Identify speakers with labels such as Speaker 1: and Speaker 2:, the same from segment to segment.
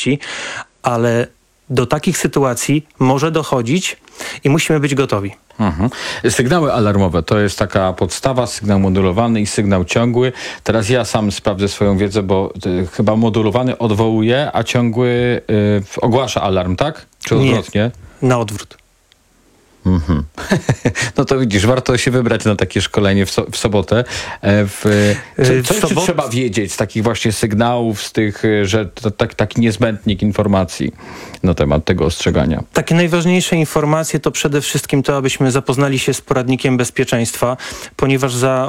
Speaker 1: możliwości, ale do takich sytuacji może dochodzić i musimy być gotowi.
Speaker 2: Sygnały alarmowe to jest taka podstawa, sygnał modulowany i sygnał ciągły. Teraz ja sam sprawdzę swoją wiedzę, bo chyba modulowany odwołuje, a ciągły ogłasza alarm, tak? Czy odwrotnie?
Speaker 1: Nie, na odwrót.
Speaker 2: No to widzisz, warto się wybrać na takie szkolenie w sobotę. Co jeszcze trzeba wiedzieć z takich właśnie sygnałów, z tych, że to taki niezbędnik informacji na temat tego ostrzegania?
Speaker 1: Takie najważniejsze informacje to przede wszystkim to, abyśmy zapoznali się z poradnikiem bezpieczeństwa, ponieważ za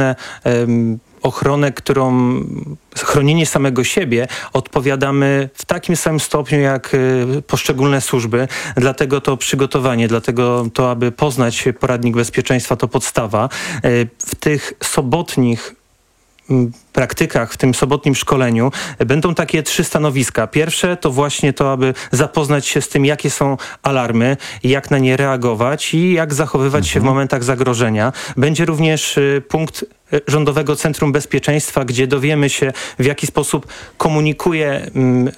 Speaker 1: chronienie samego siebie odpowiadamy w takim samym stopniu jak poszczególne służby. Dlatego to przygotowanie, dlatego to, aby poznać poradnik bezpieczeństwa, to podstawa. W tych sobotnich praktykach, w tym sobotnim szkoleniu będą takie 3 stanowiska. Pierwsze to właśnie to, aby zapoznać się z tym, jakie są alarmy, jak na nie reagować i jak zachowywać się w momentach zagrożenia. Będzie również punkt Rządowego Centrum Bezpieczeństwa, gdzie dowiemy się, w jaki sposób komunikuje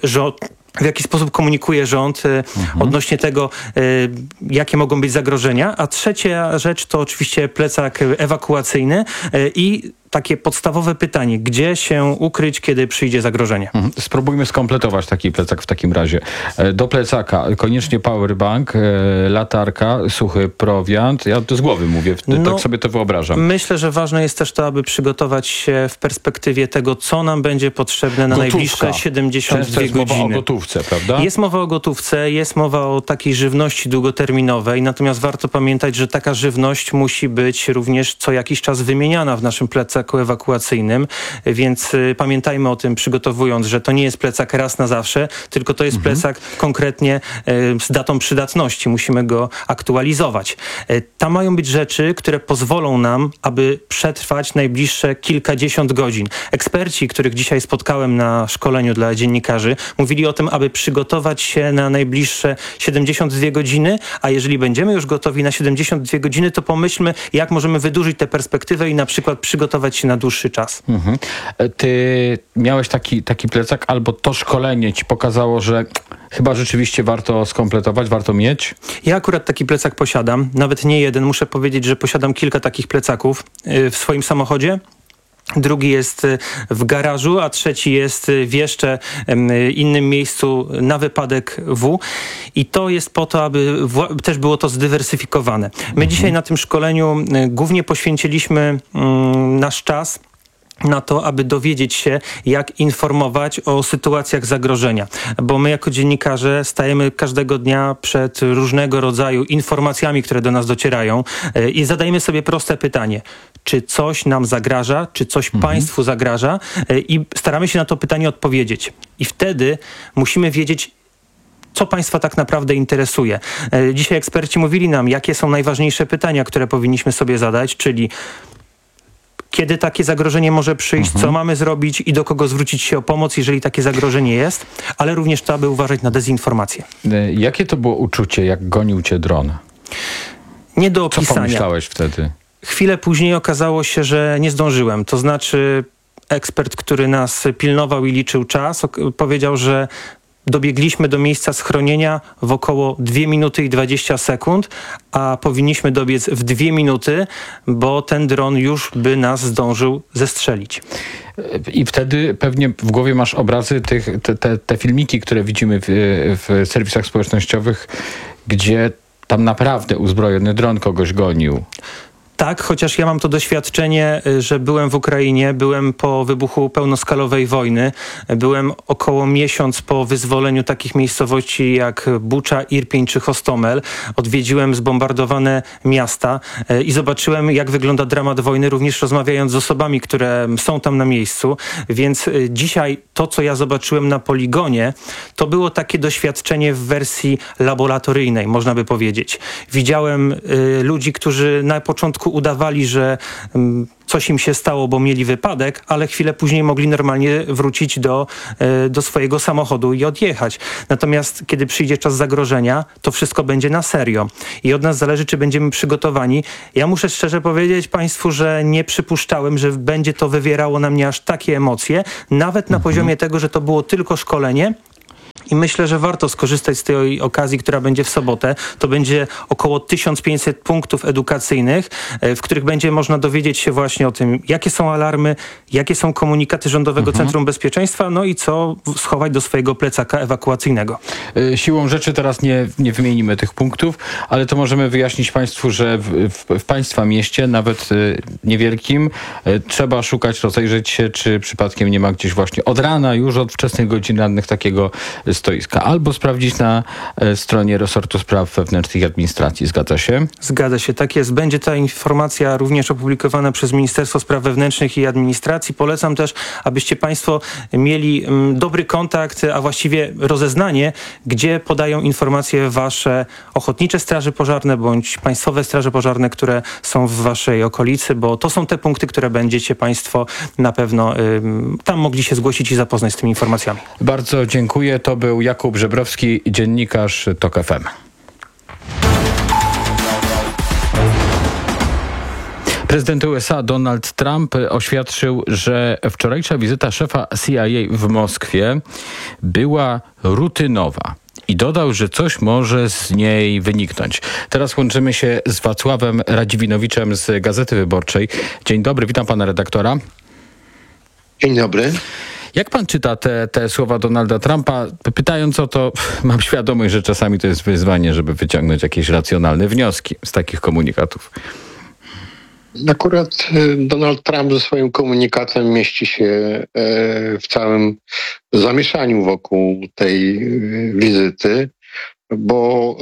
Speaker 1: rząd odnośnie tego, jakie mogą być zagrożenia. A trzecia rzecz to oczywiście plecak ewakuacyjny i takie podstawowe pytanie, gdzie się ukryć, kiedy przyjdzie zagrożenie?
Speaker 2: Spróbujmy skompletować taki plecak w takim razie. Do plecaka koniecznie powerbank, latarka, suchy prowiant. Ja to z głowy mówię, tak sobie to wyobrażam.
Speaker 1: Myślę, że ważne jest też to, aby przygotować się w perspektywie tego, co nam będzie potrzebne na najbliższe 72 godziny.
Speaker 2: Jest mowa o gotówce, prawda?
Speaker 1: Jest mowa o gotówce, jest mowa o takiej żywności długoterminowej, natomiast warto pamiętać, że taka żywność musi być również co jakiś czas wymieniana w naszym plecaku ewakuacyjnym, więc pamiętajmy o tym, przygotowując, że to nie jest plecak raz na zawsze, tylko to jest plecak konkretnie z datą przydatności. Musimy go aktualizować. Tam mają być rzeczy, które pozwolą nam, aby przetrwać najbliższe kilkadziesiąt godzin. Eksperci, których dzisiaj spotkałem na szkoleniu dla dziennikarzy, mówili o tym, aby przygotować się na najbliższe 72 godziny, a jeżeli będziemy już gotowi na 72 godziny, to pomyślmy, jak możemy wydłużyć tę perspektywę i na przykład przygotować się na dłuższy czas.
Speaker 2: Ty miałeś taki plecak, albo to szkolenie ci pokazało, że chyba rzeczywiście warto skompletować, warto mieć?
Speaker 1: Ja akurat taki plecak posiadam, nawet nie jeden. Muszę powiedzieć, że posiadam kilka takich plecaków w swoim samochodzie. Drugi jest w garażu, a trzeci jest w jeszcze innym miejscu na wypadek W. I to jest po to, aby też było to zdywersyfikowane. My dzisiaj na tym szkoleniu głównie poświęciliśmy nasz czas na to, aby dowiedzieć się, jak informować o sytuacjach zagrożenia. Bo my jako dziennikarze stajemy każdego dnia przed różnego rodzaju informacjami, które do nas docierają i zadajemy sobie proste pytanie. Czy coś nam zagraża? Czy coś państwu zagraża? I staramy się na to pytanie odpowiedzieć. I wtedy musimy wiedzieć, co państwa tak naprawdę interesuje. Dzisiaj eksperci mówili nam, jakie są najważniejsze pytania, które powinniśmy sobie zadać, czyli kiedy takie zagrożenie może przyjść, co mamy zrobić i do kogo zwrócić się o pomoc, jeżeli takie zagrożenie jest, ale również to, aby uważać na dezinformację.
Speaker 2: Jakie to było uczucie, jak gonił cię dron?
Speaker 1: Nie do opisania.
Speaker 2: Co pomyślałeś wtedy?
Speaker 1: Chwilę później okazało się, że nie zdążyłem. To znaczy ekspert, który nas pilnował i liczył czas, powiedział, że dobiegliśmy do miejsca schronienia w około 2 minuty i 20 sekund, a powinniśmy dobiec w 2 minuty, bo ten dron już by nas zdążył zestrzelić.
Speaker 2: I wtedy pewnie w głowie masz obrazy, te filmiki, które widzimy w serwisach społecznościowych, gdzie tam naprawdę uzbrojony dron kogoś gonił.
Speaker 1: Tak, chociaż ja mam to doświadczenie, że byłem w Ukrainie, byłem po wybuchu pełnoskalowej wojny, byłem około miesiąc po wyzwoleniu takich miejscowości jak Bucza, Irpień czy Hostomel. Odwiedziłem zbombardowane miasta i zobaczyłem, jak wygląda dramat wojny, również rozmawiając z osobami, które są tam na miejscu. Więc dzisiaj to, co ja zobaczyłem na poligonie, to było takie doświadczenie w wersji laboratoryjnej, można by powiedzieć. Widziałem ludzi, którzy na początku udawali, że coś im się stało, bo mieli wypadek, ale chwilę później mogli normalnie wrócić do swojego samochodu i odjechać. Natomiast kiedy przyjdzie czas zagrożenia, to wszystko będzie na serio. I od nas zależy, czy będziemy przygotowani. Ja muszę szczerze powiedzieć państwu, że nie przypuszczałem, że będzie to wywierało na mnie aż takie emocje, nawet na poziomie tego, że to było tylko szkolenie I myślę, że warto skorzystać z tej okazji, która będzie w sobotę. To będzie około 1500 punktów edukacyjnych, w których będzie można dowiedzieć się właśnie o tym, jakie są alarmy, jakie są komunikaty Rządowego Centrum Bezpieczeństwa, no i co schować do swojego plecaka ewakuacyjnego.
Speaker 2: Siłą rzeczy teraz nie wymienimy tych punktów, ale to możemy wyjaśnić Państwu, że w Państwa mieście, nawet niewielkim, trzeba szukać, rozejrzeć się, czy przypadkiem nie ma gdzieś właśnie od rana, już od wczesnych godzin rannych takiego stoiska. Albo sprawdzić na stronie Resortu Spraw Wewnętrznych i Administracji. Zgadza się?
Speaker 1: Zgadza się, tak jest. Będzie ta informacja również opublikowana przez Ministerstwo Spraw Wewnętrznych i Administracji. Polecam też, abyście Państwo mieli dobry kontakt, a właściwie rozeznanie, gdzie podają informacje wasze ochotnicze straże pożarne bądź państwowe straże pożarne, które są w waszej okolicy, bo to są te punkty, które będziecie Państwo na pewno tam mogli się zgłosić i zapoznać z tymi informacjami.
Speaker 2: Bardzo dziękuję. To był Jakub Żebrowski, dziennikarz TOK FM. Prezydent USA Donald Trump oświadczył, że wczorajsza wizyta szefa CIA w Moskwie była rutynowa. I dodał, że coś może z niej wyniknąć. Teraz łączymy się z Wacławem Radziwinowiczem z Gazety Wyborczej. Dzień dobry, witam pana redaktora.
Speaker 3: Dzień dobry.
Speaker 2: Jak pan czyta te słowa Donalda Trumpa? Pytając o to, mam świadomość, że czasami to jest wyzwanie, żeby wyciągnąć jakieś racjonalne wnioski z takich komunikatów.
Speaker 3: Akurat Donald Trump ze swoim komunikatem mieści się w całym zamieszaniu wokół tej wizyty, bo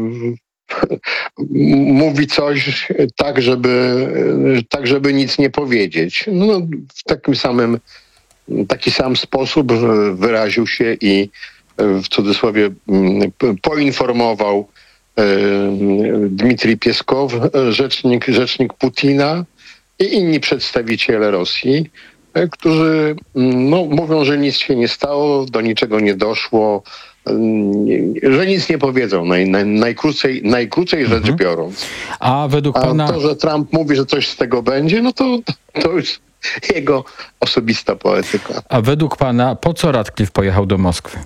Speaker 3: mówi coś tak, żeby nic nie powiedzieć. No, w taki sam sposób wyraził się i w cudzysłowie poinformował Dmitrij Pieskow, rzecznik Putina i inni przedstawiciele Rosji, którzy mówią, że nic się nie stało, do niczego nie doszło, że nic nie powiedzą, najkrócej rzecz biorąc.
Speaker 2: A według pana...
Speaker 3: A to, że Trump mówi, że coś z tego będzie, no to już jego osobista poetyka.
Speaker 2: A według pana po co Radcliffe pojechał do Moskwy?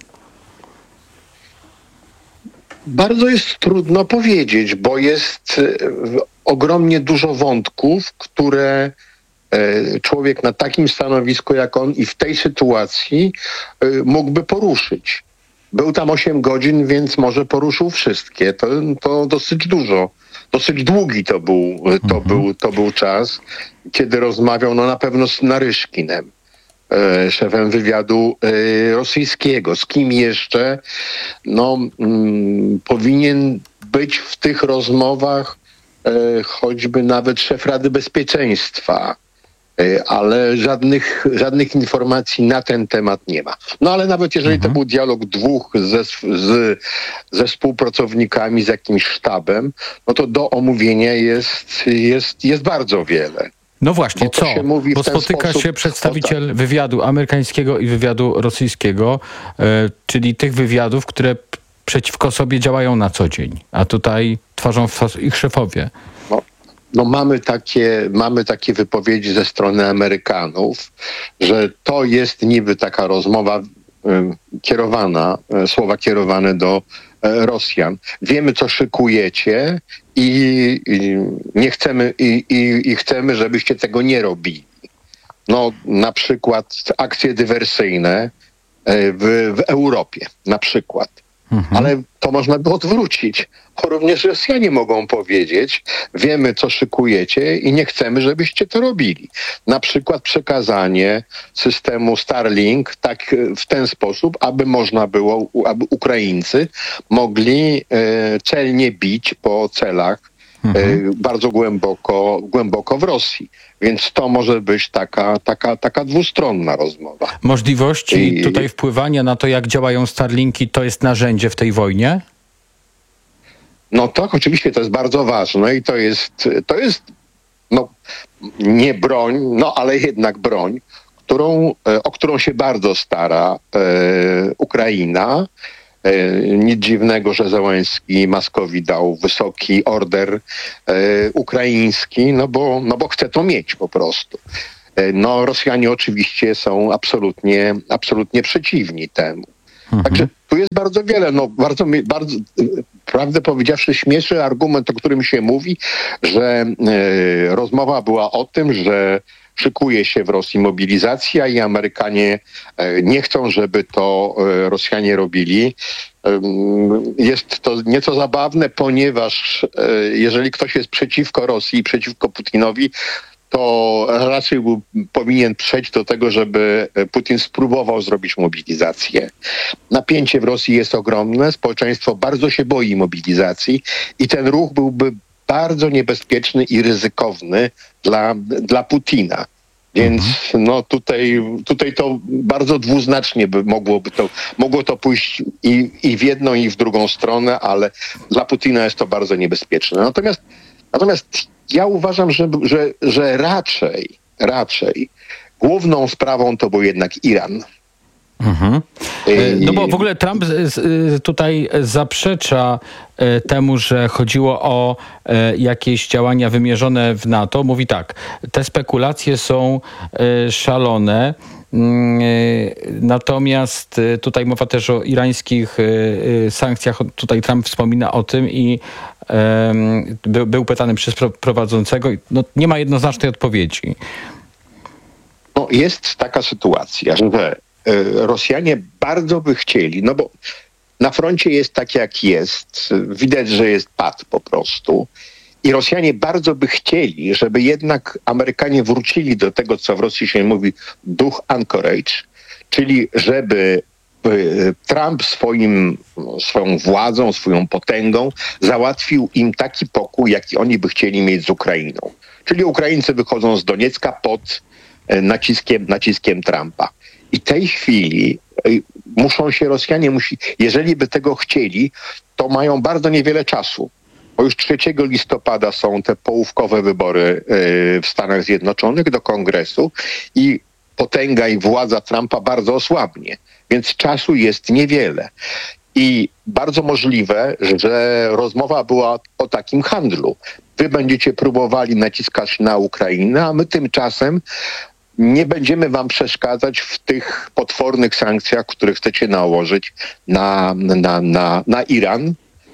Speaker 3: Bardzo jest trudno powiedzieć, bo jest ogromnie dużo wątków, które człowiek na takim stanowisku jak on i w tej sytuacji mógłby poruszyć. Był tam 8 godzin, więc może poruszył wszystkie. To dosyć dużo. Dosyć długi to był czas, kiedy rozmawiał na pewno z Naryszkinem, szefem wywiadu rosyjskiego. Z kim jeszcze powinien być w tych rozmowach choćby nawet szef Rady Bezpieczeństwa, ale żadnych informacji na ten temat nie ma. No ale nawet jeżeli to był dialog dwóch ze współpracownikami, z jakimś sztabem, no to do omówienia jest bardzo wiele.
Speaker 2: No właśnie, co? Bo spotyka się przedstawiciel wywiadu amerykańskiego i wywiadu rosyjskiego, czyli tych wywiadów, które przeciwko sobie działają na co dzień, a tutaj twarzą w twarz ich szefowie.
Speaker 3: No mamy takie wypowiedzi ze strony Amerykanów, że to jest niby taka rozmowa słowa kierowane do Rosjan. Wiemy, co szykujecie i nie chcemy i chcemy, żebyście tego nie robili. No, na przykład akcje dywersyjne w Europie, na przykład. Ale to można by odwrócić. Również Rosjanie mogą powiedzieć, wiemy, co szykujecie i nie chcemy, żebyście to robili. Na przykład przekazanie systemu Starlink w ten sposób, aby można było, aby Ukraińcy mogli celnie bić po celach bardzo głęboko w Rosji. Więc to może być taka dwustronna rozmowa.
Speaker 2: Możliwości tutaj wpływania na to, jak działają Starlinki, to jest narzędzie w tej wojnie?
Speaker 3: No tak, oczywiście to jest bardzo ważne i to jest nie broń, ale jednak broń, o którą się bardzo stara Ukraina. Nic dziwnego, że Zełenski Moskwi dał wysoki order ukraiński, no bo chce to mieć po prostu. No Rosjanie oczywiście są absolutnie przeciwni temu. Także tu jest bardzo wiele, bardzo, prawdę powiedziawszy, śmieszy argument, o którym się mówi, że rozmowa była o tym, że szykuje się w Rosji mobilizacja i Amerykanie nie chcą, żeby to Rosjanie robili. Jest to nieco zabawne, ponieważ jeżeli ktoś jest przeciwko Rosji, przeciwko Putinowi, to raczej powinien przejść do tego, żeby Putin spróbował zrobić mobilizację. Napięcie w Rosji jest ogromne, społeczeństwo bardzo się boi mobilizacji i ten ruch byłby bardzo niebezpieczny i ryzykowny dla Putina. Więc tutaj to bardzo dwuznacznie mogło to pójść i w jedną, i w drugą stronę, ale dla Putina jest to bardzo niebezpieczne. Natomiast ja uważam, że raczej główną sprawą to był jednak Iran.
Speaker 2: No bo w ogóle Trump tutaj zaprzecza temu, że chodziło o jakieś działania wymierzone w NATO. Mówi tak, te spekulacje są szalone. Natomiast tutaj mowa też o irańskich sankcjach. Tutaj Trump wspomina o tym i był pytany przez prowadzącego. No, nie ma jednoznacznej odpowiedzi.
Speaker 3: No, jest taka sytuacja, że Rosjanie bardzo by chcieli, no bo na froncie jest tak jak jest, widać, że jest pad po prostu i Rosjanie bardzo by chcieli, żeby jednak Amerykanie wrócili do tego, co w Rosji się mówi duch Anchorage, czyli żeby Trump swoją władzą, swoją potęgą załatwił im taki pokój, jaki oni by chcieli mieć z Ukrainą. Czyli Ukraińcy wychodzą z Doniecka pod naciskiem Trumpa. I w tej chwili Rosjanie jeżeli by tego chcieli, to mają bardzo niewiele czasu. Bo już 3 listopada są te połówkowe wybory w Stanach Zjednoczonych do Kongresu i potęga i władza Trumpa bardzo osłabnie. Więc czasu jest niewiele. I bardzo możliwe, że rozmowa była o takim handlu. Wy będziecie próbowali naciskać na Ukrainę, a my tymczasem nie będziemy wam przeszkadzać w tych potwornych sankcjach, które chcecie nałożyć na Iran.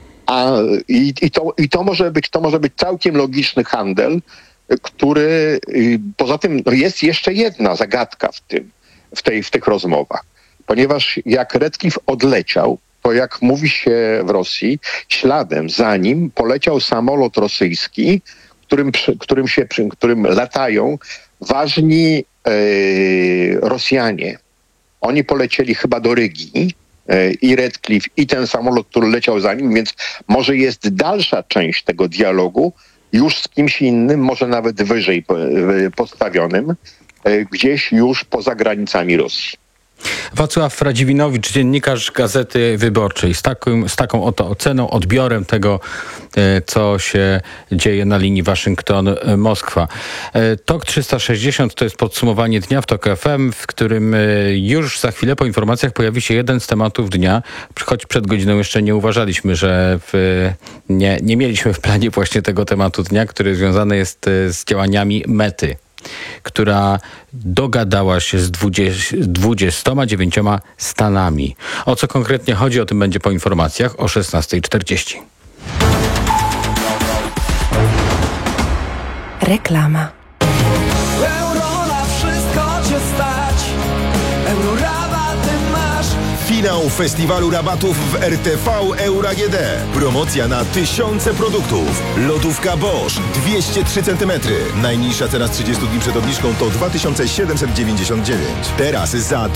Speaker 3: To może być całkiem logiczny handel, który poza tym jest jeszcze jedna zagadka w tych rozmowach. Ponieważ jak Redcliffe odleciał, to jak mówi się w Rosji, śladem za nim poleciał samolot rosyjski, którym latają ważni Rosjanie. Oni polecieli chyba do Rygi i Redcliffe i ten samolot, który leciał za nim, więc może jest dalsza część tego dialogu już z kimś innym, może nawet wyżej postawionym, gdzieś już poza granicami Rosji.
Speaker 2: Wacław Radziwinowicz, dziennikarz Gazety Wyborczej, z taką oto oceną, odbiorem tego, co się dzieje na linii Waszyngton-Moskwa. TOK 360 to jest podsumowanie dnia w TOK FM, w którym już za chwilę po informacjach pojawi się jeden z tematów dnia, choć przed godziną jeszcze nie uważaliśmy, że nie mieliśmy w planie właśnie tego tematu dnia, który związany jest z działaniami Mety, która dogadała się z 29 stanami. O co konkretnie chodzi, o tym będzie po informacjach o 16:40.
Speaker 4: Reklama.
Speaker 5: Euro na wszystko cię stać. Euro rabaty masz.
Speaker 6: Finał festiwalu rabatów w RTV Euro AGD. Promocja na tysiące produktów. Lodówka Bosch 203 cm. Najniższa cena z 30 dni przed obniżką to 2799. Teraz za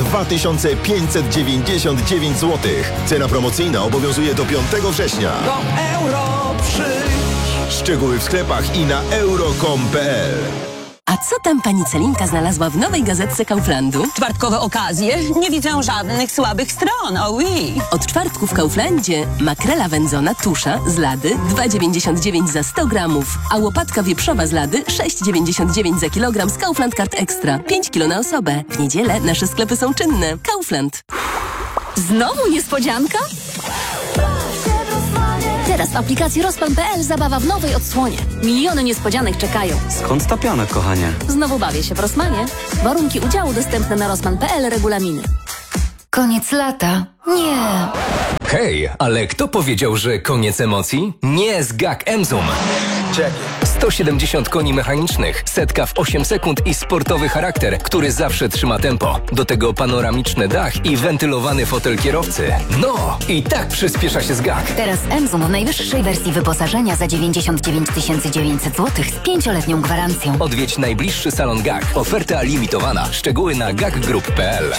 Speaker 6: 2599 zł. Cena promocyjna obowiązuje do 5 września.
Speaker 5: Do euro przyjdź.
Speaker 6: Szczegóły w sklepach i na euro.com.pl.
Speaker 4: A co tam pani Celinka znalazła w nowej gazetce Kauflandu?
Speaker 7: Czwartkowe okazje? Nie widzę żadnych słabych stron, oui.
Speaker 4: Od czwartku w Kauflandzie makrela wędzona tusza z Lady 2,99 za 100 gramów, a łopatka wieprzowa z Lady 6,99 za kilogram z Kaufland Card Extra. 5 kilo na osobę. W niedzielę nasze sklepy są czynne. Kaufland.
Speaker 8: Znowu niespodzianka? Teraz w aplikacji Rospan.pl zabawa w nowej odsłonie. Miliony niespodzianek czekają.
Speaker 9: Skąd ta piana, kochanie?
Speaker 8: Znowu bawię się w Rosmanie. Warunki udziału dostępne na Rospan.pl, regulaminy.
Speaker 10: Koniec lata.
Speaker 8: Nie.
Speaker 9: Hej, ale kto powiedział, że koniec emocji? Nie z GAC Emzum. 170 koni mechanicznych, setka w 8 sekund i sportowy charakter, który zawsze trzyma tempo. Do tego panoramiczny dach i wentylowany fotel kierowcy. No, i tak przyspiesza się z GAC.
Speaker 8: Teraz Emzum w najwyższej wersji wyposażenia za 99 900 zł z 5-letnią gwarancją.
Speaker 9: Odwiedź najbliższy salon GAC. Oferta limitowana. Szczegóły na gacgroup.pl.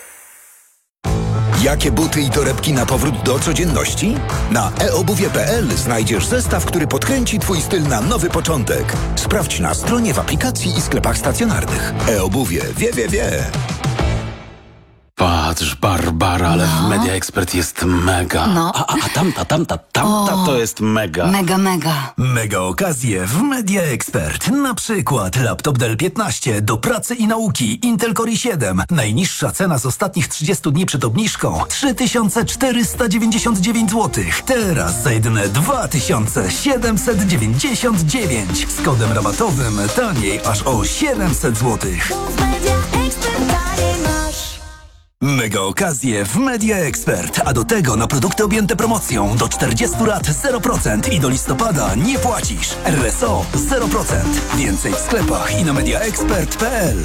Speaker 10: Jakie buty i torebki na powrót do codzienności? Na eobuwie.pl znajdziesz zestaw, który podkręci Twój styl na nowy początek. Sprawdź na stronie, w aplikacji i sklepach stacjonarnych. eobuwie. Wie.
Speaker 11: Patrz, Barbara, ale w Media Expert jest mega.
Speaker 8: No.
Speaker 11: A tamta to jest mega.
Speaker 8: Mega.
Speaker 10: Mega okazje w Media Expert. Na przykład laptop Dell 15 do pracy i nauki Intel Core i7. Najniższa cena z ostatnich 30 dni przed obniżką 3499 zł. Teraz za jedyne 2799. Z kodem rabatowym taniej aż o 700 zł. Mega okazje w Media Expert, a do tego na produkty objęte promocją do 40 lat 0% i do listopada nie płacisz. RSO 0%. Więcej w sklepach i na mediaexpert.pl.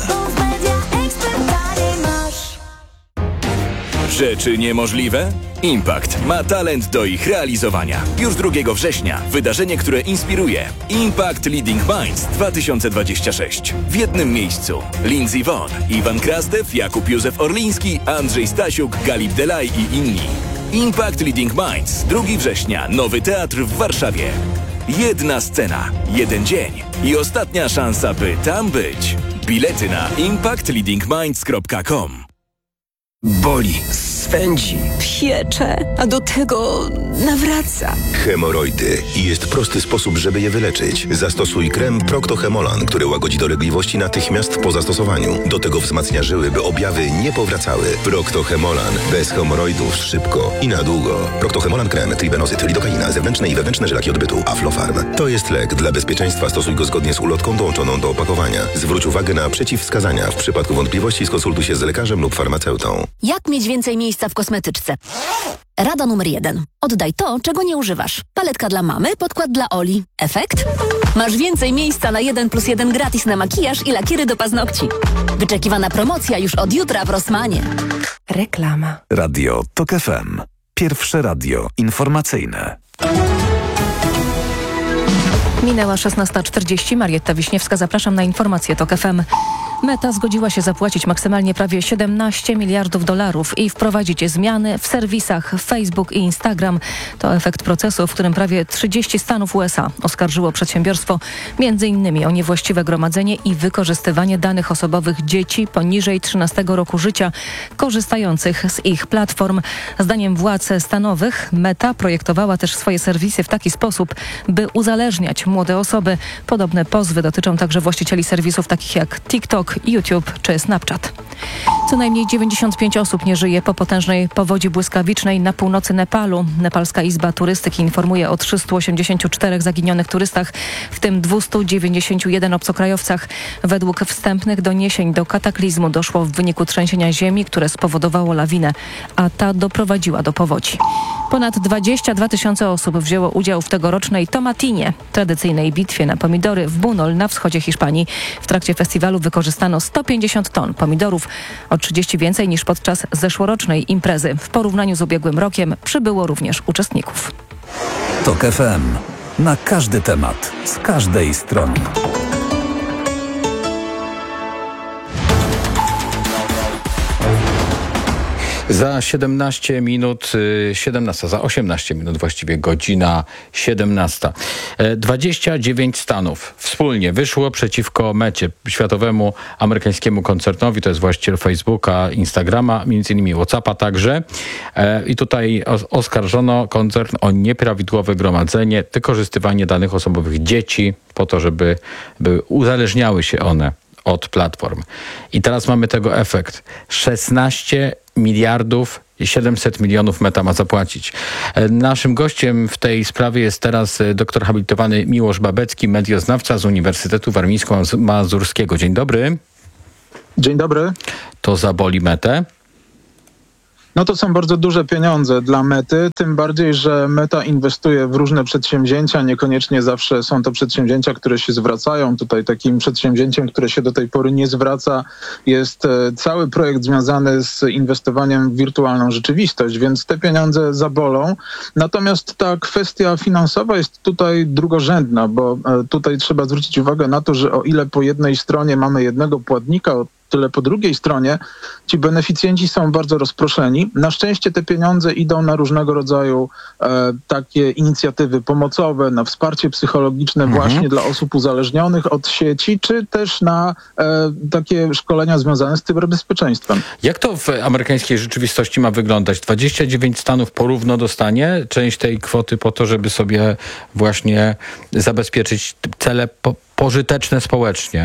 Speaker 12: Rzeczy niemożliwe? Impact ma talent do ich realizowania. Już 2 września wydarzenie, które inspiruje. Impact Leading Minds 2026. W jednym miejscu Lindsey Vonn, Iwan Krasdew, Jakub Józef Orliński, Andrzej Stasiuk, Galip Delay i inni. Impact Leading Minds 2 września. Nowy teatr w Warszawie. Jedna scena, jeden dzień i ostatnia szansa, by tam być. Bilety na impactleadingminds.com.
Speaker 10: Boli, swędzi,
Speaker 7: Piecze, a do tego nawraca.
Speaker 6: Hemoroidy. I jest prosty sposób, żeby je wyleczyć. Zastosuj krem Procto-Hemolan, który łagodzi dolegliwości natychmiast po zastosowaniu. Do tego wzmacnia żyły, by objawy nie powracały. Procto-Hemolan. Bez hemoroidów szybko i na długo. Procto-Hemolan krem, tribenozyt, lidokaina, zewnętrzne i wewnętrzne żelaki odbytu, Aflofarm. To jest lek. Dla bezpieczeństwa stosuj go zgodnie z ulotką dołączoną do opakowania. Zwróć uwagę na przeciwwskazania. W przypadku wątpliwości skonsultuj się z lekarzem lub farmaceutą.
Speaker 8: Jak mieć więcej miejsca w kosmetyczce? Rada numer 1. Oddaj to, czego nie używasz. Paletka dla mamy, podkład dla Oli. Efekt? Masz więcej miejsca na 1+1 gratis na makijaż i lakiery do paznokci. Wyczekiwana promocja już od jutra w Rossmanie.
Speaker 7: Reklama.
Speaker 10: Radio TOK FM. Pierwsze radio informacyjne.
Speaker 13: Minęła 16:40. Marietta Wiśniewska, zapraszam na informacje TOK FM. Meta zgodziła się zapłacić maksymalnie prawie 17 miliardów dolarów i wprowadzić zmiany w serwisach Facebook i Instagram. To efekt procesu, w którym prawie 30 stanów USA oskarżyło przedsiębiorstwo m.in. o niewłaściwe gromadzenie i wykorzystywanie danych osobowych dzieci poniżej 13 roku życia korzystających z ich platform. Zdaniem władz stanowych Meta projektowała też swoje serwisy w taki sposób, by uzależniać młode osoby. Podobne pozwy dotyczą także właścicieli serwisów takich jak TikTok, YouTube czy Snapchat. Co najmniej 95 osób nie żyje po potężnej powodzi błyskawicznej na północy Nepalu. Nepalska Izba Turystyki informuje o 384 zaginionych turystach, w tym 291 obcokrajowcach. Według wstępnych doniesień do kataklizmu doszło w wyniku trzęsienia ziemi, które spowodowało lawinę, a ta doprowadziła do powodzi. Ponad 22 000 osób wzięło udział w tegorocznej Tomatinie, tradycyjnej bitwie na pomidory w Bunol na wschodzie Hiszpanii. W trakcie festiwalu wykorzystano 150 ton pomidorów, o 30 więcej niż podczas zeszłorocznej imprezy. W porównaniu z ubiegłym rokiem przybyło również uczestników.
Speaker 10: TOK FM. Na każdy temat, z każdej strony.
Speaker 2: Za 17 minut, 17, za 18 minut właściwie, godzina 17. 29 stanów wspólnie wyszło przeciwko Mecie, światowemu amerykańskiemu koncernowi, to jest właściciel Facebooka, Instagrama, między innymi WhatsAppa także. I tutaj oskarżono koncern o nieprawidłowe gromadzenie, wykorzystywanie danych osobowych dzieci po to, żeby uzależniały się one od platform. I teraz mamy tego efekt. 16 miliardów i 700 milionów Meta ma zapłacić. Naszym gościem w tej sprawie jest teraz doktor habilitowany Miłosz Babecki, medioznawca z Uniwersytetu Warmińsko-Mazurskiego. Dzień dobry.
Speaker 14: Dzień dobry.
Speaker 2: To zaboli Metę?
Speaker 14: No to są bardzo duże pieniądze dla Mety, tym bardziej, że Meta inwestuje w różne przedsięwzięcia, niekoniecznie zawsze są to przedsięwzięcia, które się zwracają. Tutaj takim przedsięwzięciem, które się do tej pory nie zwraca, jest cały projekt związany z inwestowaniem w wirtualną rzeczywistość, więc te pieniądze zabolą. Natomiast ta kwestia finansowa jest tutaj drugorzędna, bo tutaj trzeba zwrócić uwagę na to, że o ile po jednej stronie mamy jednego płatnika, tyle po drugiej stronie ci beneficjenci są bardzo rozproszeni. Na szczęście te pieniądze idą na różnego rodzaju takie inicjatywy pomocowe, na wsparcie psychologiczne właśnie dla osób uzależnionych od sieci, czy też na takie szkolenia związane z cyberbezpieczeństwem.
Speaker 2: Jak to w amerykańskiej rzeczywistości ma wyglądać? 29 stanów porówno dostanie część tej kwoty po to, żeby sobie właśnie zabezpieczyć cele pożyteczne społecznie?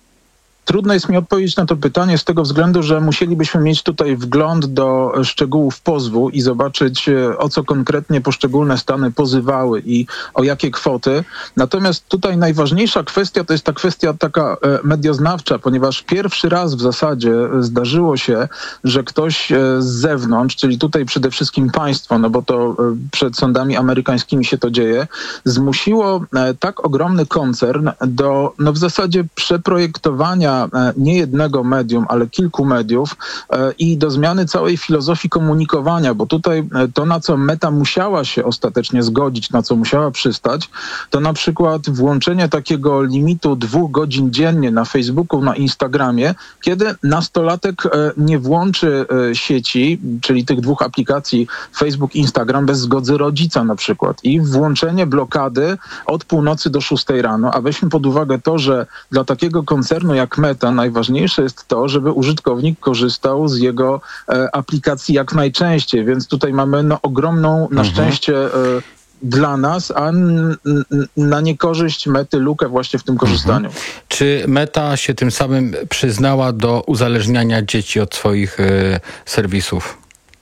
Speaker 14: Trudno jest mi odpowiedzieć na to pytanie z tego względu, że musielibyśmy mieć tutaj wgląd do szczegółów pozwu i zobaczyć, o co konkretnie poszczególne stany pozywały i o jakie kwoty. Natomiast tutaj najważniejsza kwestia to jest ta kwestia taka medioznawcza, ponieważ pierwszy raz w zasadzie zdarzyło się, że ktoś z zewnątrz, czyli tutaj przede wszystkim państwo, no bo to przed sądami amerykańskimi się to dzieje, zmusiło tak ogromny koncern do w zasadzie przeprojektowania nie jednego medium, ale kilku mediów i do zmiany całej filozofii komunikowania, bo tutaj to, na co Meta musiała się ostatecznie zgodzić, na co musiała przystać, to na przykład włączenie takiego limitu 2 godzin dziennie na Facebooku, na Instagramie, kiedy nastolatek nie włączy sieci, czyli tych 2 aplikacji Facebook i Instagram bez zgody rodzica na przykład i włączenie blokady od północy do 6 rano, a weźmy pod uwagę to, że dla takiego koncernu jak Meta najważniejsze jest to, żeby użytkownik korzystał z jego aplikacji jak najczęściej, więc tutaj mamy ogromną na szczęście dla nas, a na niekorzyść Mety lukę właśnie w tym korzystaniu.
Speaker 2: Czy Meta się tym samym przyznała do uzależniania dzieci od swoich serwisów?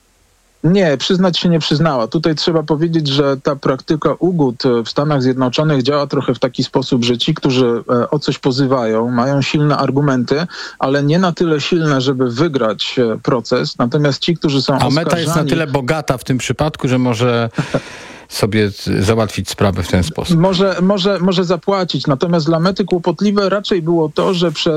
Speaker 14: Nie, przyznać się nie przyznała. Tutaj trzeba powiedzieć, że ta praktyka ugód w Stanach Zjednoczonych działa trochę w taki sposób, że ci, którzy o coś pozywają, mają silne argumenty, ale nie na tyle silne, żeby wygrać proces. Natomiast ci, którzy są oskarżani...
Speaker 2: A Meta jest na tyle bogata w tym przypadku, że może sobie załatwić sprawę w ten sposób.
Speaker 14: Może zapłacić. Natomiast dla Mety kłopotliwe raczej było to, że przed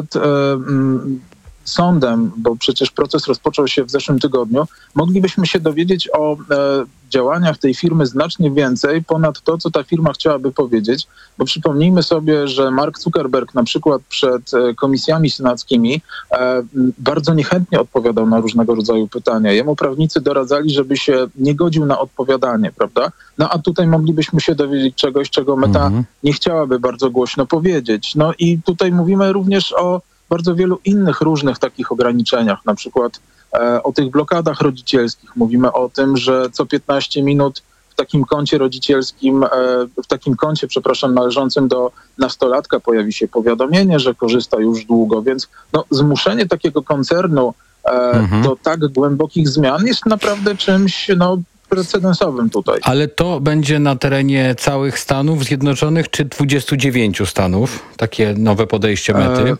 Speaker 14: sądem, bo przecież proces rozpoczął się w zeszłym tygodniu, moglibyśmy się dowiedzieć o działaniach tej firmy znacznie więcej ponad to, co ta firma chciałaby powiedzieć, bo przypomnijmy sobie, że Mark Zuckerberg na przykład przed komisjami senackimi bardzo niechętnie odpowiadał na różnego rodzaju pytania. Jemu prawnicy doradzali, żeby się nie godził na odpowiadanie, prawda? No a tutaj moglibyśmy się dowiedzieć czegoś, czego Meta nie chciałaby bardzo głośno powiedzieć. No i tutaj mówimy również o bardzo wielu innych różnych takich ograniczeniach, na przykład o tych blokadach rodzicielskich. Mówimy o tym, że co 15 minut w takim koncie rodzicielskim, należącym do nastolatka pojawi się powiadomienie, że korzysta już długo, więc zmuszenie takiego koncernu do tak głębokich zmian jest naprawdę czymś precedensowym tutaj.
Speaker 2: Ale to będzie na terenie całych Stanów Zjednoczonych czy 29 stanów? Takie nowe podejście Mety?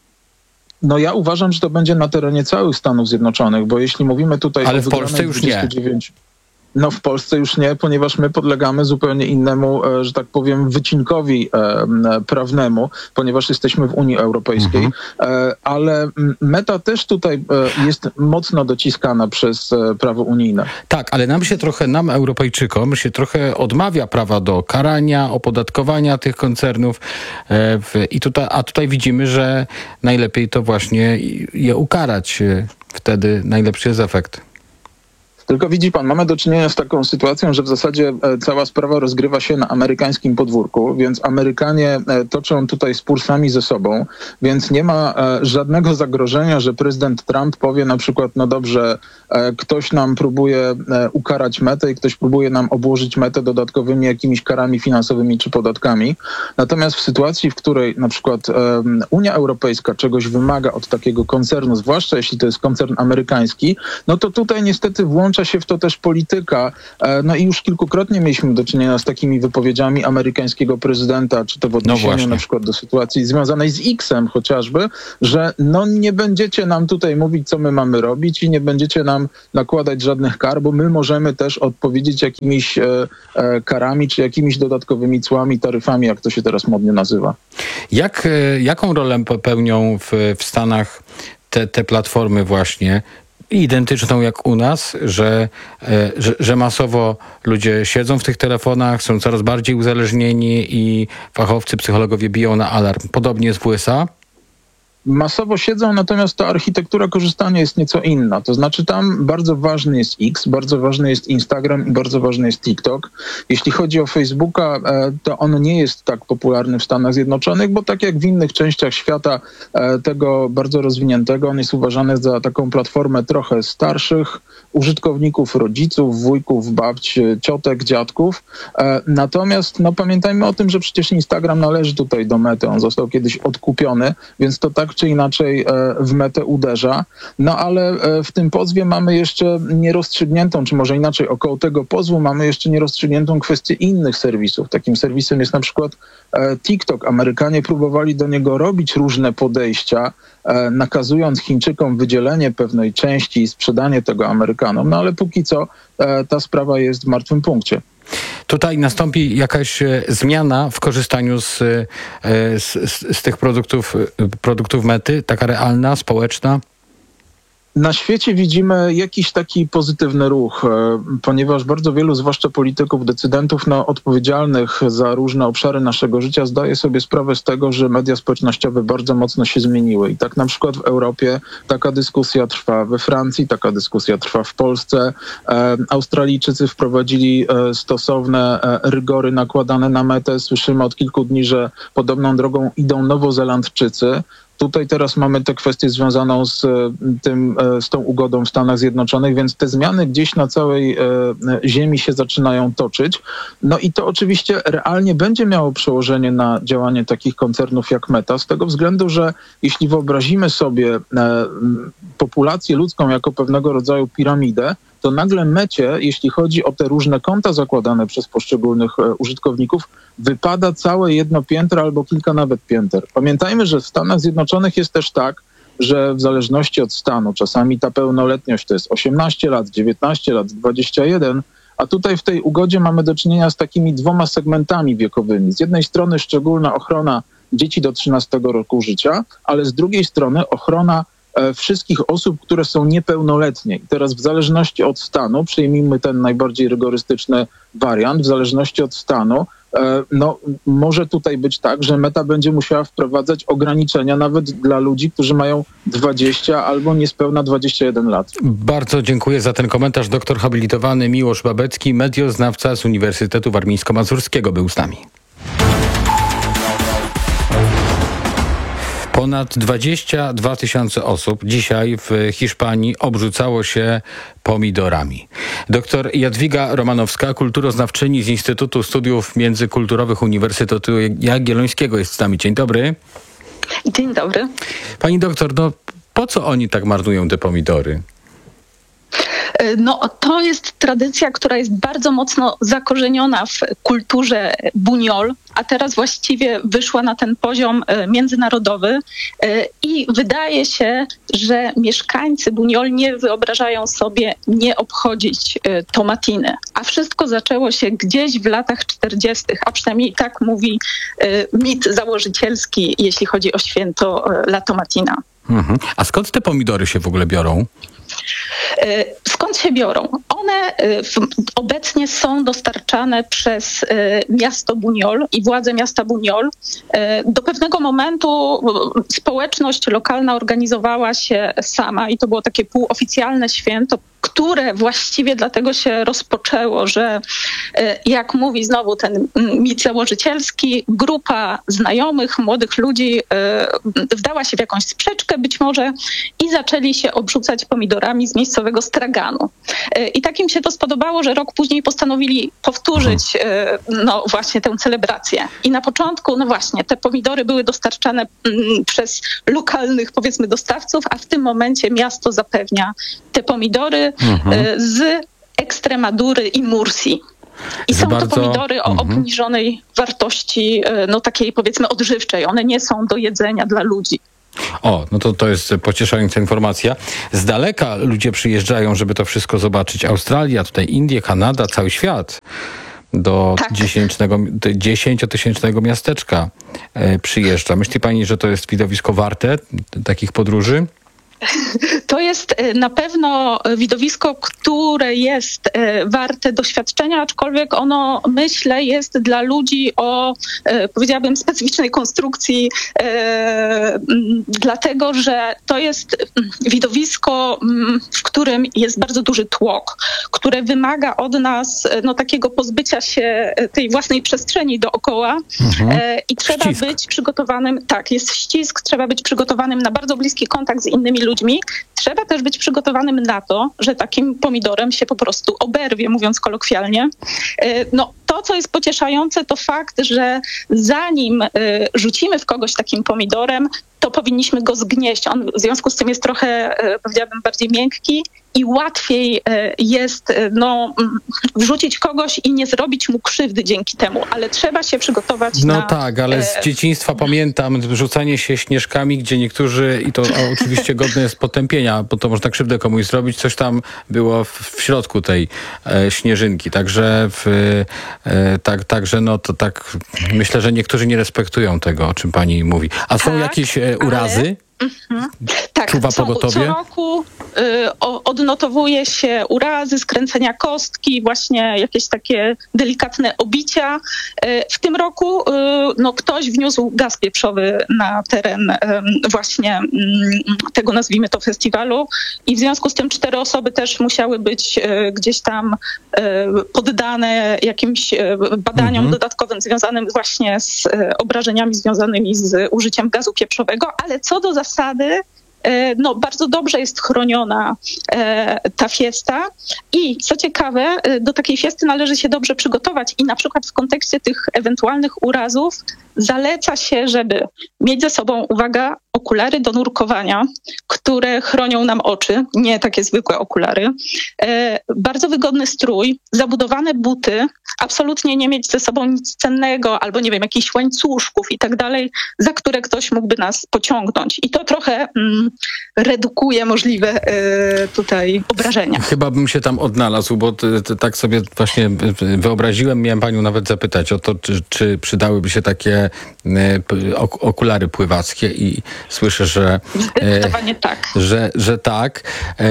Speaker 14: Ja uważam, że to będzie na terenie całych Stanów Zjednoczonych, bo jeśli mówimy tutaj
Speaker 2: ale
Speaker 14: o
Speaker 2: w Polsce już
Speaker 14: 29, nie. W Polsce już nie, ponieważ my podlegamy zupełnie innemu, że tak powiem, wycinkowi prawnemu, ponieważ jesteśmy w Unii Europejskiej, ale Meta też tutaj jest mocno dociskana przez prawo unijne.
Speaker 2: Tak, ale nam Europejczykom, się odmawia prawa do karania, opodatkowania tych koncernów a tutaj widzimy, że najlepiej to właśnie je ukarać. Wtedy najlepszy jest efekt.
Speaker 14: Tylko widzi pan, mamy do czynienia z taką sytuacją, że w zasadzie cała sprawa rozgrywa się na amerykańskim podwórku, więc Amerykanie toczą tutaj spór sami ze sobą, więc nie ma żadnego zagrożenia, że prezydent Trump powie na przykład, dobrze, ktoś nam próbuje ukarać Metę i ktoś próbuje nam obłożyć Metę dodatkowymi jakimiś karami finansowymi czy podatkami. Natomiast w sytuacji, w której na przykład Unia Europejska czegoś wymaga od takiego koncernu, zwłaszcza jeśli to jest koncern amerykański, to tutaj niestety włącza włącza się w to też polityka. No i już kilkukrotnie mieliśmy do czynienia z takimi wypowiedziami amerykańskiego prezydenta, czy to w odniesieniu na przykład do sytuacji związanej z X-em chociażby, że no nie będziecie nam tutaj mówić, co my mamy robić i nie będziecie nam nakładać żadnych kar, bo my możemy też odpowiedzieć jakimiś karami, czy jakimiś dodatkowymi cłami, taryfami, jak to się teraz modnie nazywa.
Speaker 2: Jaką rolę pełnią w Stanach te platformy właśnie, identyczną jak u nas, że masowo ludzie siedzą w tych telefonach, są coraz bardziej uzależnieni i fachowcy, psychologowie biją na alarm. Podobnie jest w USA?
Speaker 14: Masowo siedzą, natomiast ta architektura korzystania jest nieco inna. To znaczy tam bardzo ważny jest X, bardzo ważny jest Instagram i bardzo ważny jest TikTok. Jeśli chodzi o Facebooka, to on nie jest tak popularny w Stanach Zjednoczonych, bo tak jak w innych częściach świata tego bardzo rozwiniętego, on jest uważany za taką platformę trochę starszych użytkowników, rodziców, wujków, babć, ciotek, dziadków. Natomiast no, pamiętajmy o tym, że przecież Instagram należy tutaj do Mety. On został kiedyś odkupiony, więc to tak czy inaczej w Metę uderza. No ale w tym pozwie mamy jeszcze nierozstrzygniętą, czy może inaczej, około tego pozwu mamy jeszcze nierozstrzygniętą kwestię innych serwisów. Takim serwisem jest na przykład TikTok. Amerykanie próbowali do niego robić różne podejścia, nakazując Chińczykom wydzielenie pewnej części i sprzedanie tego Amerykanom. No ale póki co ta sprawa jest w martwym punkcie.
Speaker 2: Tutaj nastąpi jakaś zmiana w korzystaniu z tych produktów Mety, taka realna, społeczna?
Speaker 14: Na świecie widzimy jakiś taki pozytywny ruch, ponieważ bardzo wielu, zwłaszcza polityków, decydentów odpowiedzialnych za różne obszary naszego życia zdaje sobie sprawę z tego, że media społecznościowe bardzo mocno się zmieniły. I tak na przykład w Europie taka dyskusja trwa, we Francji taka dyskusja trwa, w Polsce. Australijczycy wprowadzili stosowne rygory nakładane na Metę. Słyszymy od kilku dni, że podobną drogą idą Nowozelandczycy. Tutaj teraz mamy tę kwestię związaną z tą ugodą w Stanach Zjednoczonych, więc te zmiany gdzieś na całej ziemi się zaczynają toczyć. No i to oczywiście realnie będzie miało przełożenie na działanie takich koncernów jak Meta, z tego względu, że jeśli wyobrazimy sobie populację ludzką jako pewnego rodzaju piramidę, to nagle Mecie, jeśli chodzi o te różne konta zakładane przez poszczególnych użytkowników, wypada całe jedno piętro albo kilka nawet pięter. Pamiętajmy, że w Stanach Zjednoczonych jest też tak, że w zależności od stanu, czasami ta pełnoletność to jest 18 lat, 19 lat, 21, a tutaj w tej ugodzie mamy do czynienia z takimi dwoma segmentami wiekowymi. Z jednej strony szczególna ochrona dzieci do 13 roku życia, ale z drugiej strony ochrona wszystkich osób, które są niepełnoletnie. I teraz w zależności od stanu, przyjmijmy ten najbardziej rygorystyczny wariant, w zależności od stanu, może tutaj być tak, że Meta będzie musiała wprowadzać ograniczenia nawet dla ludzi, którzy mają 20 albo niespełna 21 lat.
Speaker 2: Bardzo dziękuję za ten komentarz. Doktor habilitowany Miłosz Babecki, medioznawca z Uniwersytetu Warmińsko-Mazurskiego był z nami. Ponad 22 000 osób dzisiaj w Hiszpanii obrzucało się pomidorami. Doktor Jadwiga Romanowska, kulturoznawczyni z Instytutu Studiów Międzykulturowych Uniwersytetu Jagiellońskiego jest z nami. Dzień dobry.
Speaker 15: Dzień dobry.
Speaker 2: Pani doktor, po co oni tak marnują te pomidory?
Speaker 15: To jest tradycja, która jest bardzo mocno zakorzeniona w kulturze Buñol, a teraz właściwie wyszła na ten poziom międzynarodowy i wydaje się, że mieszkańcy Buñol nie wyobrażają sobie nie obchodzić tomatiny. A wszystko zaczęło się gdzieś w latach 40., a przynajmniej tak mówi mit założycielski, jeśli chodzi o święto La Tomatina.
Speaker 2: A skąd te pomidory się w ogóle biorą?
Speaker 15: Skąd się biorą? One obecnie są dostarczane przez miasto Buñol i władze miasta Buñol. Do pewnego momentu społeczność lokalna organizowała się sama i to było takie półoficjalne święto, które właściwie dlatego się rozpoczęło, że jak mówi znowu ten mit założycielski, grupa znajomych, młodych ludzi wdała się w jakąś sprzeczkę być może i zaczęli się obrzucać pomidorami z miejscowego straganu. stanu. I tak im się to spodobało, że rok później postanowili powtórzyć no właśnie tę celebrację. I na początku, no właśnie, te pomidory były dostarczane przez lokalnych, powiedzmy, dostawców, a w tym momencie miasto zapewnia te pomidory z Ekstremadury i Mursji. I są to pomidory o obniżonej wartości, no takiej, powiedzmy, odżywczej. One nie są do jedzenia dla ludzi.
Speaker 2: O, no to jest pocieszająca informacja. Z daleka ludzie przyjeżdżają, żeby to wszystko zobaczyć. Australia, tutaj Indie, Kanada, cały świat. Do 10-tysięcznego miasteczka przyjeżdża. Myśli pani, że to jest widowisko warte takich podróży?
Speaker 15: To jest na pewno widowisko, które jest warte doświadczenia, aczkolwiek ono, myślę, jest dla ludzi o, powiedziałabym, specyficznej konstrukcji, dlatego że to jest widowisko, w którym jest bardzo duży tłok, które wymaga od nas no, takiego pozbycia się tej własnej przestrzeni dookoła i trzeba być przygotowanym, tak, jest ścisk, trzeba być przygotowanym na bardzo bliski kontakt z innymi ludźmi. Trzeba też być przygotowanym na to, że takim pomidorem się po prostu oberwie, mówiąc kolokwialnie. No, to, co jest pocieszające, to fakt, że zanim rzucimy w kogoś takim pomidorem, to powinniśmy go zgnieść. On w związku z tym jest trochę, powiedziałabym, bardziej miękki i łatwiej jest no, wrzucić kogoś i nie zrobić mu krzywdy dzięki temu, ale trzeba się przygotować na...
Speaker 2: No tak, ale z dzieciństwa pamiętam rzucanie się śnieżkami, gdzie niektórzy, i to oczywiście godne jest potępienia, bo to można krzywdę komuś zrobić, coś tam było w środku tej śnieżynki, także także no to tak myślę, że niektórzy nie respektują tego, o czym pani mówi. A są jakieś urazy?
Speaker 15: Tak, co roku odnotowuje się urazy, skręcenia kostki, właśnie jakieś takie delikatne obicia. W tym roku no, ktoś wniósł gaz pieprzowy na teren właśnie tego, nazwijmy to, festiwalu i w związku z tym 4 osoby też musiały być gdzieś tam poddane jakimś badaniom dodatkowym związanym właśnie z obrażeniami związanymi z użyciem gazu pieprzowego, ale co do zasady, no, bardzo dobrze jest chroniona ta fiesta i co ciekawe, do takiej fiesty należy się dobrze przygotować i na przykład w kontekście tych ewentualnych urazów zaleca się, żeby mieć ze sobą, uwaga, okulary do nurkowania, które chronią nam oczy, nie takie zwykłe okulary, bardzo wygodny strój, zabudowane buty, absolutnie nie mieć ze sobą nic cennego albo, nie wiem, jakichś łańcuszków i tak dalej, za które ktoś mógłby nas pociągnąć. I to trochę redukuje możliwe tutaj obrażenia.
Speaker 2: Chyba bym się tam odnalazł, bo tak sobie właśnie wyobraziłem, miałem panią nawet zapytać o to, czy przydałyby się takie okulary pływackie i słyszę, że
Speaker 15: zdecydowanie tak.
Speaker 2: Że tak.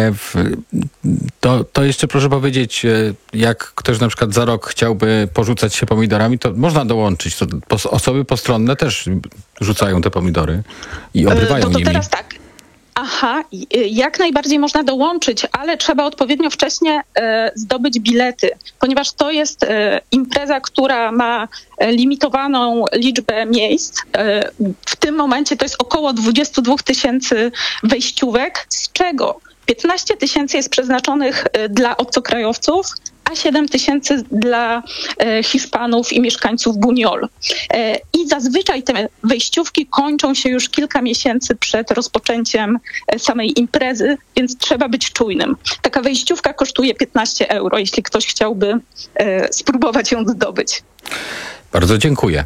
Speaker 2: To jeszcze proszę powiedzieć, jak ktoś na przykład za rok chciałby porzucać się pomidorami, to można dołączyć. To osoby postronne też rzucają te pomidory i obrywają
Speaker 15: to
Speaker 2: nimi.
Speaker 15: Teraz tak. Aha, jak najbardziej można dołączyć, ale trzeba odpowiednio wcześnie zdobyć bilety, ponieważ to jest impreza, która ma limitowaną liczbę miejsc. W tym momencie to jest około 22 000 wejściówek, z czego 15 000 jest przeznaczonych dla obcokrajowców, a 7 000 dla Hiszpanów i mieszkańców Buñol. I zazwyczaj te wejściówki kończą się już kilka miesięcy przed rozpoczęciem samej imprezy, więc trzeba być czujnym. Taka wejściówka kosztuje 15 €, jeśli ktoś chciałby spróbować ją zdobyć.
Speaker 2: Bardzo dziękuję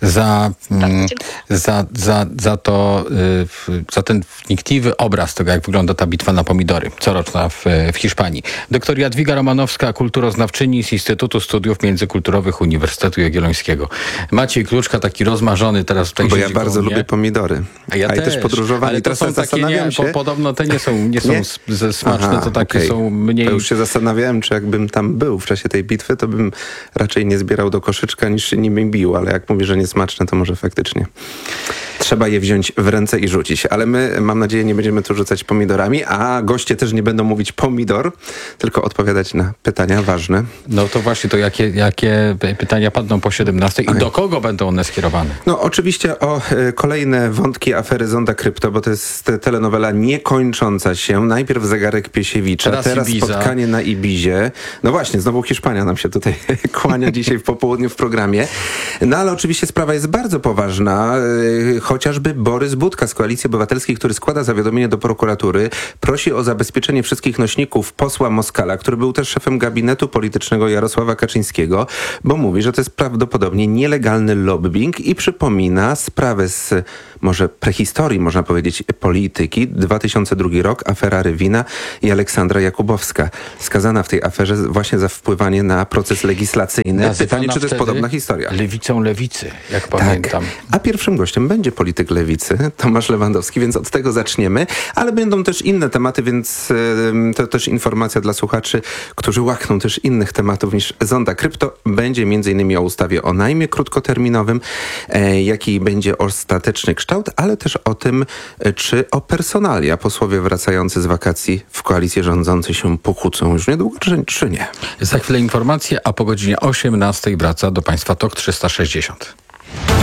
Speaker 2: za ten wnikliwy obraz tego, jak wygląda ta bitwa na pomidory coroczna w Hiszpanii. Doktor Jadwiga Romanowska, kulturoznawczyni z Instytutu Studiów Międzykulturowych Uniwersytetu Jagiellońskiego. Maciej Kluczka, taki rozmarzony teraz tutaj.
Speaker 16: Bo ja bardzo lubię pomidory.
Speaker 2: A ja też
Speaker 16: podróżowanie.
Speaker 2: Ale to są takie, podobno te nie są smaczne, to takie są mniej...
Speaker 16: To już się zastanawiałem, czy jakbym tam był w czasie tej bitwy, to bym raczej nie zbierał do koszyczka, niż się nimi bił, ale jak mówi, że niesmaczne, to może faktycznie. trzeba je wziąć w ręce i rzucić. Ale my, mam nadzieję, nie będziemy tu rzucać pomidorami, a goście też nie będą mówić pomidor, tylko odpowiadać na pytania ważne.
Speaker 2: No to właśnie, to jakie pytania padną po 17 i do kogo będą one skierowane?
Speaker 16: No oczywiście o kolejne wątki afery Zonda Krypto, bo to jest telenowela niekończąca się. Najpierw zegarek Piesiewicza, teraz
Speaker 2: Ibiza.
Speaker 16: spotkanie na Ibizie. No właśnie, znowu Hiszpania nam się tutaj kłania dzisiaj w popołudniu w programie. No ale oczywiście sprawa jest bardzo poważna. Chociażby Borys Budka z Koalicji Obywatelskiej, który składa zawiadomienie do prokuratury, prosi o zabezpieczenie wszystkich nośników posła Moskala, który był też szefem gabinetu politycznego Jarosława Kaczyńskiego, bo mówi, że to jest prawdopodobnie nielegalny lobbying i przypomina sprawę z może prehistorii, można powiedzieć, polityki. 2002 rok, afera Rywina i Aleksandra Jakubowska. Skazana w tej aferze właśnie za wpływanie na proces legislacyjny. Pytanie, czy to jest podobna historia?
Speaker 2: Lewicą lewicy, jak pamiętam.
Speaker 16: A pierwszym gościem będzie polityk lewicy, Tomasz Lewandowski, więc od tego zaczniemy. Ale będą też inne tematy, więc to też informacja dla słuchaczy, którzy łakną też innych tematów niż Zonda Krypto. Będzie m.in. o ustawie o najmie krótkoterminowym, jaki będzie ostateczny kształt, ale też o tym, czy o personalia posłowie wracający z wakacji w koalicji rządzącej się pokłócą już niedługo, czy nie.
Speaker 2: Za chwilę informacje, a po godzinie 18 wraca do Państwa TOK 360.